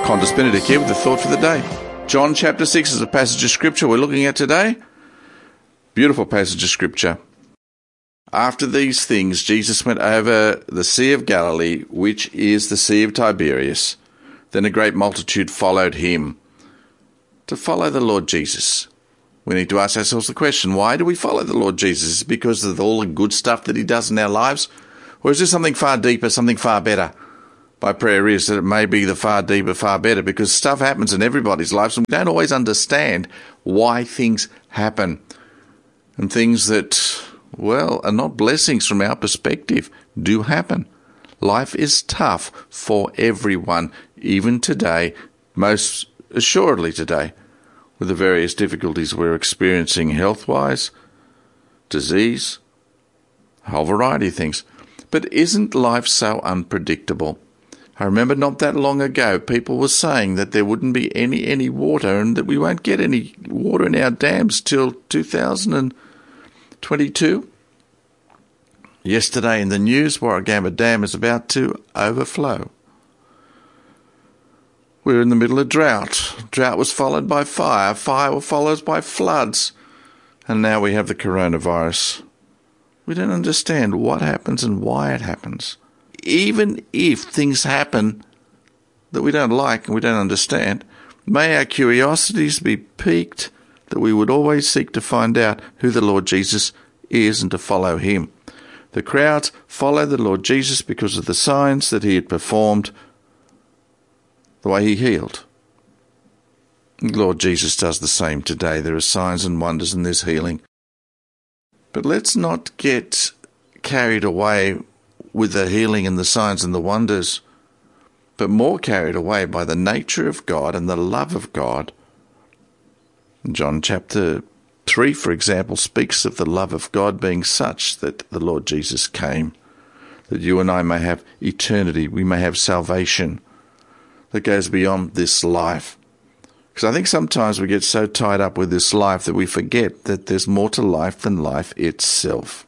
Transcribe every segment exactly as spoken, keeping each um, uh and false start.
Qantas Benedict here with the thought for the day. John chapter six is a passage of scripture we're looking at today. Beautiful passage of scripture. After these things, Jesus went over the Sea of Galilee, which is the Sea of Tiberias. Then a great multitude followed him. To follow the Lord Jesus, we need to ask ourselves the question, why do we follow the Lord Jesus? Is it because of all the good stuff that he does in our lives? Or is there something far deeper, something far better? My prayer is that it may be the far deeper, far better, because stuff happens in everybody's lives and we don't always understand why things happen. And things that, well, are not blessings from our perspective do happen. Life is tough for everyone, even today, most assuredly today, with the various difficulties we're experiencing health-wise, disease, a whole variety of things. But isn't life so unpredictable? I remember not that long ago, people were saying that there wouldn't be any any water and that we won't get any water in our dams till two thousand twenty-two. Yesterday in the news, Warragamba Dam is about to overflow. We're in the middle of drought. Drought was followed by fire. Fire was followed by floods. And now we have the coronavirus. We don't understand what happens and why it happens. Even if things happen that we don't like and we don't understand, may our curiosities be piqued that we would always seek to find out who the Lord Jesus is and to follow him. The crowds followed the Lord Jesus because of the signs that he had performed, the way he healed. The Lord Jesus does the same today. There are signs and wonders and there's healing. But let's not get carried away with the healing and the signs and the wonders, but more carried away by the nature of God and the love of God. John chapter three, for example, speaks of the love of God being such that the Lord Jesus came, that you and I may have eternity, we may have salvation that goes beyond this life. Because I think sometimes we get so tied up with this life that we forget that there's more to life than life itself.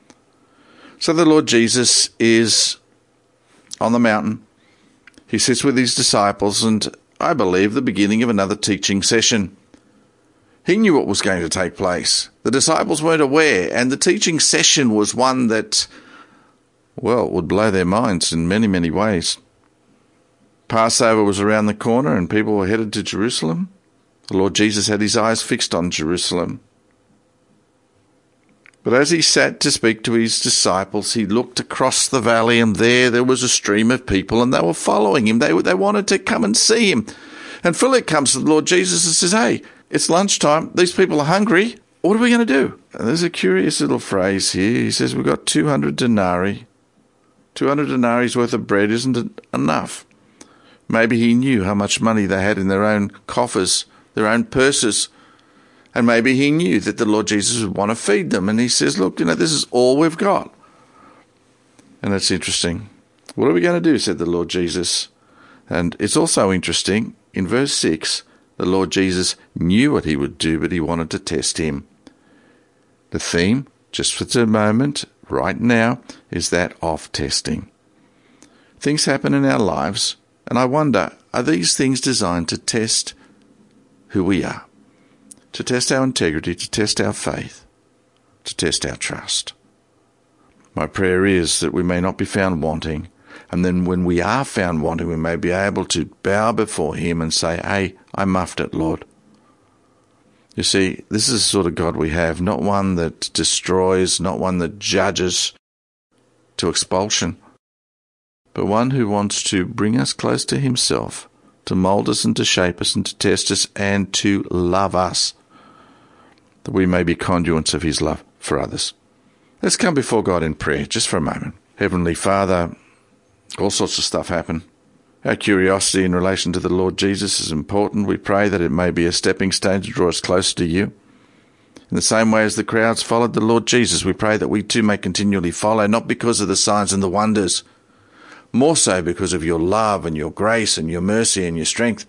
So the Lord Jesus is on the mountain. He sits with his disciples and, I believe, the beginning of another teaching session. He knew what was going to take place. The disciples weren't aware, and the teaching session was one that, well, would blow their minds in many, many ways. Passover was around the corner and people were headed to Jerusalem. The Lord Jesus had his eyes fixed on Jerusalem. But as he sat to speak to his disciples, he looked across the valley, and there there was a stream of people, and they were following him. They, they wanted to come and see him. And Philip comes to the Lord Jesus and says, hey, it's lunchtime. These people are hungry. What are we going to do? And there's a curious little phrase here. He says, we've got two hundred denarii. two hundred denarii worth of bread isn't enough. Maybe he knew how much money they had in their own coffers, their own purses. And maybe he knew that the Lord Jesus would want to feed them. And he says, look, you know, this is all we've got. And it's interesting. What are we going to do, said the Lord Jesus. And it's also interesting, in verse six, the Lord Jesus knew what he would do, but he wanted to test him. The theme, just for the moment, right now, is that of testing. Things happen in our lives, and I wonder, are these things designed to test who we are? To test our integrity, to test our faith, to test our trust. My prayer is that we may not be found wanting, and then when we are found wanting, we may be able to bow before him and say, hey, I muffed it, Lord. You see, this is the sort of God we have, not one that destroys, not one that judges to expulsion, but one who wants to bring us close to himself, to mold us and to shape us and to test us and to love us, that we may be conduits of his love for others. Let's come before God in prayer just for a moment. Heavenly Father, all sorts of stuff happen. Our curiosity in relation to the Lord Jesus is important. We pray that it may be a stepping stone to draw us closer to you. In the same way as the crowds followed the Lord Jesus, we pray that we too may continually follow, not because of the signs and the wonders, more so because of your love and your grace and your mercy and your strength.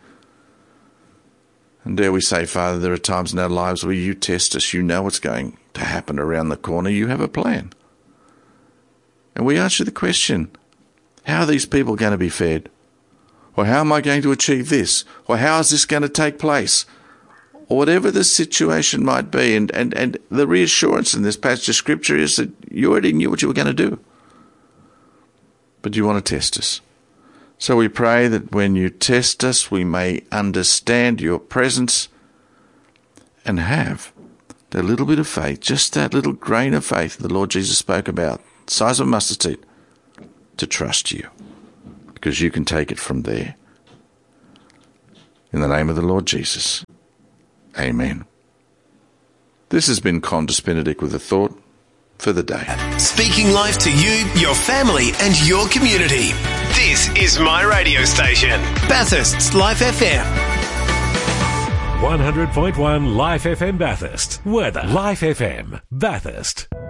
And dare we say, Father, there are times in our lives where you test us. You know what's going to happen around the corner. You have a plan. And we ask you the question, how are these people going to be fed? Or how am I going to achieve this? Or how is this going to take place? Or whatever the situation might be. And, and, and the reassurance in this passage of Scripture is that you already knew what you were going to do. But you want to test us. So we pray that when you test us, we may understand your presence and have that little bit of faith, just that little grain of faith the Lord Jesus spoke about, the size of a mustard seed, to trust you, because you can take it from there. In the name of the Lord Jesus. Amen. This has been Condis Benedict with a thought for the day. Speaking life to you, your family and your community. This is my radio station, Bathurst's Life F M. one hundred point one Life F M Bathurst. Weather. Life F M Bathurst.